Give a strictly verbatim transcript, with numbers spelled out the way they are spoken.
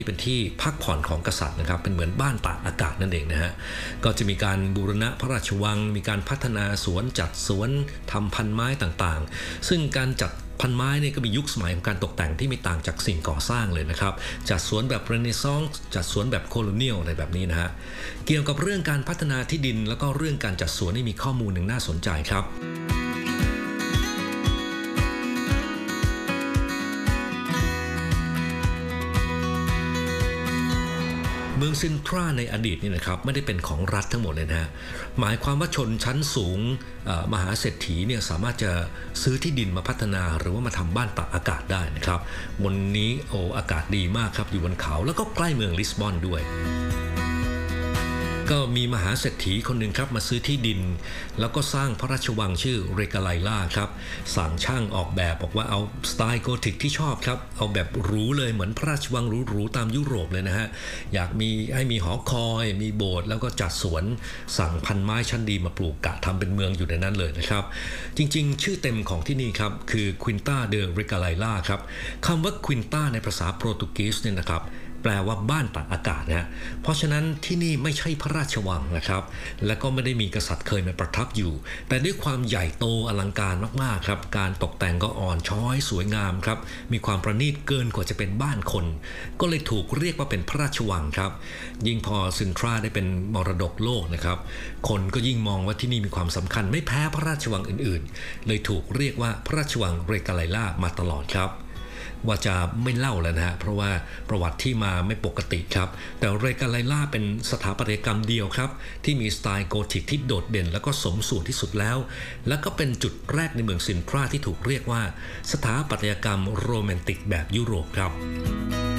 เป็นที่พักผ่อนของกษัตริย์นะครับเป็นเหมือนบ้านตากอากาศนั่นเองนะฮะก็จะมีการบูรณะพระราชวังมีการพัฒนาสวนจัดสวนทำพันไม้ต่างๆซึ่งการจัดพันไม้เนี่ยก็มียุคสมัยของการตกแต่งที่ไม่ต่างจากสิ่งก่อสร้างเลยนะครับจัดสวนแบบเรเนซองส์จัดสวนแบบโคโลเนียลอะไรแบบนี้นะฮะเกี่ยวกับเรื่องการพัฒนาที่ดินแล้วก็เรื่องการจัดสวนนี่มีข้อมูลหนึ่งน่าสนใจครับเมืองซินทราในอดีตนี่นะครับไม่ได้เป็นของรัฐทั้งหมดเลยนะฮะหมายความว่าชนชั้นสูงมหาเศรษฐีเนี่ยสามารถจะซื้อที่ดินมาพัฒนาหรือว่ามาทำบ้านตากอากาศได้นะครับบนนี้โอ้อากาศดีมากครับอยู่บนเขาแล้วก็ใกล้เมืองลิสบอนด้วยก็มีมหาเศรษฐีคนหนึ่งครับมาซื้อที่ดินแล้วก็สร้างพระราชวังชื่อเรกาไลล่าครับสั่งช่างออกแบบบอกว่าเอาสไตล์โกธิกที่ชอบครับเอาแบบหรูเลยเหมือนพระราชวังหรูๆตามยุโรปเลยนะฮะอยากมีให้มีหอคอยมีโบสถ์แล้วก็จัดสวนสั่งพันไม้ชั้นดีมาปลูกกะทำเป็นเมืองอยู่ในนั้นเลยนะครับจริงๆชื่อเต็มของที่นี่ครับคือควินตาเดเรกาไลล่าครับคำว่าควินตาในภาษาโปรตุเกสเนี่ยนะครับแปลว่าบ้านตากอากาศนะฮะเพราะฉะนั้นที่นี่ไม่ใช่พระราชวังนะครับและก็ไม่ได้มีกษัตริย์เคยมาประทับอยู่แต่ด้วยความใหญ่โตอลังการมากๆครับการตกแต่งก็อ่อนช้อยสวยงามครับมีความประณีตเกินกว่าจะเป็นบ้านคนก็เลยถูกเรียกว่าเป็นพระราชวังครับยิ่งพอซินทราได้เป็นมรดกโลกนะครับคนก็ยิ่งมองว่าที่นี่มีความสำคัญไม่แพ้พระราชวังอื่นๆเลยถูกเรียกว่าพระราชวังเรกาไลล่ามาตลอดครับว่าจะไม่เล่าแล้วนะฮะเพราะว่าประวัติที่มาไม่ปกติครับแต่เรกาไลล่าเป็นสถาปัตยกรรมเดียวครับที่มีสไตล์โกธิกที่โดดเด่นแล้วก็สมส่วนที่สุดแล้วและก็เป็นจุดแรกในเมืองซินทราที่ถูกเรียกว่าสถาปัตยกรรมโรแมนติกแบบยุโรปครับ